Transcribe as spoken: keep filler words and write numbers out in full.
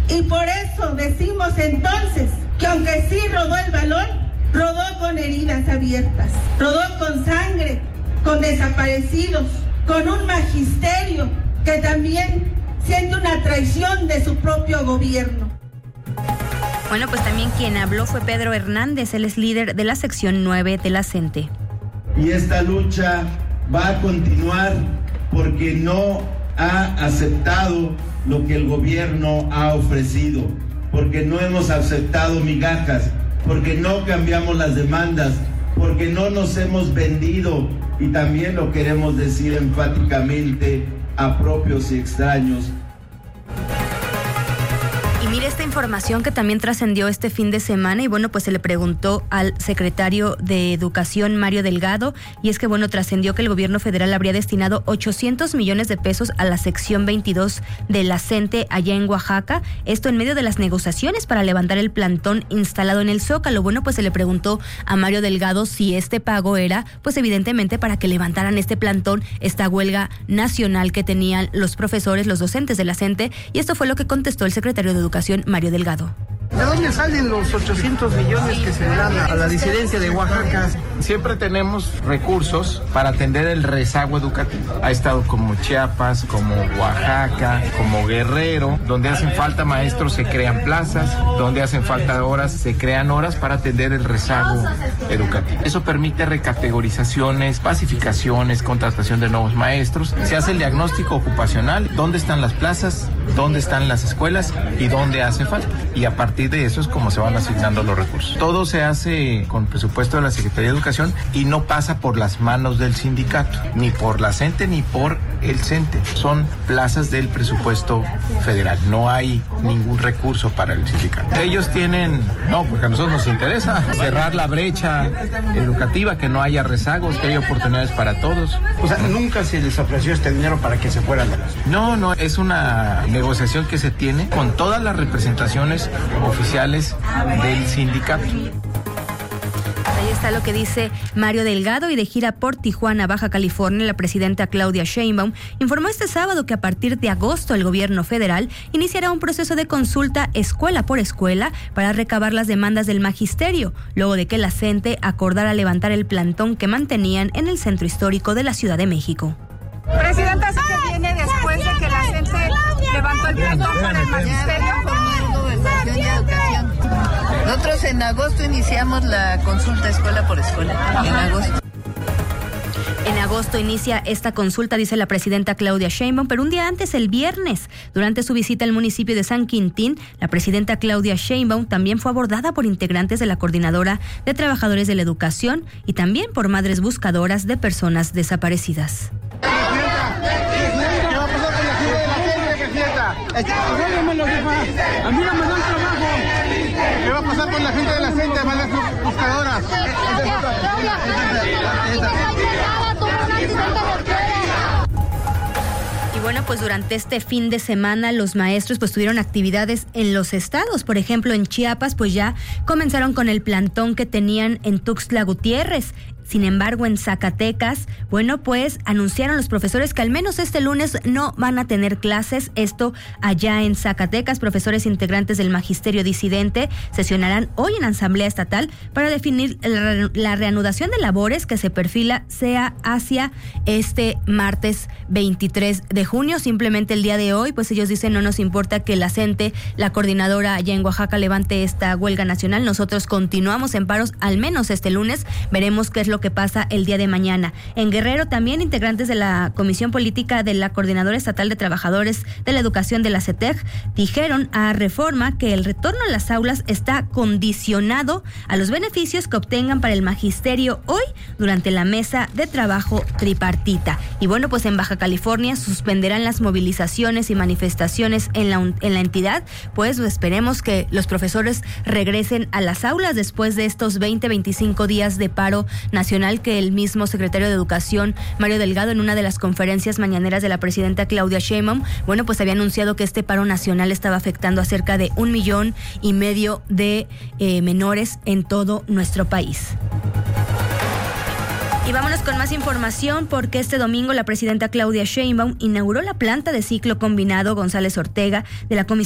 Y por eso decimos entonces que aunque sí rodó el balón, rodó con heridas abiertas, rodó con sangre, con desaparecidos, con un magisterio que también siente una traición de su propio gobierno. Bueno, pues también quien habló fue Pedro Hernández, él es líder de la sección nueve de la CENTE. Y esta lucha va a continuar porque no ha aceptado lo que el gobierno ha ofrecido, porque no hemos aceptado migajas, porque no cambiamos las demandas, porque no nos hemos vendido, y también lo queremos decir enfáticamente, a propios y extraños. Y mire esta información que también trascendió este fin de semana y bueno, pues se le preguntó al secretario de Educación, Mario Delgado, y es que bueno, trascendió que el gobierno federal habría destinado ochocientos millones de pesos a la sección veintidós de la CENTE allá en Oaxaca, esto en medio de las negociaciones para levantar el plantón instalado en el Zócalo. Bueno, pues se le preguntó a Mario Delgado si este pago era, pues evidentemente para que levantaran este plantón, esta huelga nacional que tenían los profesores, los docentes de la CENTE, y esto fue lo que contestó el secretario de Educación, Mario Delgado. ¿De dónde salen los ochocientos millones que se dan a la disidencia de Oaxaca? Siempre tenemos recursos para atender el rezago educativo. Ha estado como Chiapas, como Oaxaca, como Guerrero, donde hacen falta maestros se crean plazas, donde hacen falta horas se crean horas para atender el rezago educativo. Eso permite recategorizaciones, pacificaciones, contratación de nuevos maestros. Se hace el diagnóstico ocupacional, dónde están las plazas, dónde están las escuelas y dónde hace falta. Y a partir de eso es como se van asignando los recursos. Todo se hace con presupuesto de la Secretaría de Educación y no pasa por las manos del sindicato, ni por la CENTE ni por el CENTE. Son plazas del presupuesto federal. No hay ningún recurso para el sindicato. Ellos tienen, no, porque a nosotros nos interesa cerrar la brecha educativa, que no haya rezagos, que haya oportunidades para todos. O sea, nunca se les ofreció este dinero para que se fueran de las... No, no, es una negociación que se tiene con todas las representaciones oficiales del sindicato. Ahí está lo que dice Mario Delgado. Y de gira por Tijuana, Baja California, la presidenta Claudia Sheinbaum informó este sábado que a partir de agosto el gobierno federal iniciará un proceso de consulta escuela por escuela para recabar las demandas del magisterio, luego de que la CENTE acordara levantar el plantón que mantenían en el centro histórico de la Ciudad de México. Presidenta, ¿sí que viene después de que la CENTE levantó el plantón para el magisterio? Nosotros en agosto iniciamos la consulta escuela por escuela, en agosto. En agosto inicia esta consulta, dice la presidenta Claudia Sheinbaum, pero un día antes, el viernes, durante su visita al municipio de San Quintín, la presidenta Claudia Sheinbaum también fue abordada por integrantes de la Coordinadora de Trabajadores de la Educación y también por madres buscadoras de personas desaparecidas. ¿Qué va a pasar con la gente de la CENTE, presidenta? A mí no me dan trabajo. ¿Qué va a pasar con la gente de la CENTE, madres buscadoras? Y bueno, pues durante este fin de semana los maestros pues tuvieron actividades en los estados. Por ejemplo, en Chiapas pues ya comenzaron con el plantón que tenían en Tuxtla Gutiérrez. Sin embargo, en Zacatecas, bueno, pues anunciaron los profesores que al menos este lunes no van a tener clases. Esto allá en Zacatecas, profesores integrantes del magisterio disidente sesionarán hoy en Asamblea Estatal para definir la, la reanudación de labores que se perfila sea hacia este martes veintitrés de junio. Simplemente el día de hoy, pues ellos dicen no nos importa que la CENTE, la coordinadora allá en Oaxaca, levante esta huelga nacional. Nosotros continuamos en paros al menos este lunes. Veremos qué es lo que pasa el día de mañana. En Guerrero también integrantes de la Comisión Política de la Coordinadora Estatal de Trabajadores de la Educación de la CETEG dijeron a Reforma que el retorno a las aulas está condicionado a los beneficios que obtengan para el magisterio hoy durante la mesa de trabajo tripartita. Y bueno, pues en Baja California suspenderán las movilizaciones y manifestaciones en la, en la entidad, pues esperemos que los profesores regresen a las aulas después de estos veinte, veinticinco días de paro nacional que el mismo secretario de Educación, Mario Delgado, en una de las conferencias mañaneras de la presidenta Claudia Sheinbaum, bueno, pues había anunciado que este paro nacional estaba afectando a cerca de un millón y medio de eh, menores en todo nuestro país. Y vámonos con más información porque este domingo la presidenta Claudia Sheinbaum inauguró la planta de ciclo combinado González Ortega de la Comisión